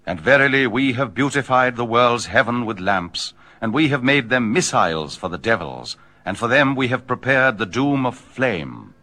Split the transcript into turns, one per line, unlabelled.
And verily we have beautified the world's heaven with lamps, and we have made them missiles for the devils, and for them we have prepared the doom of flame.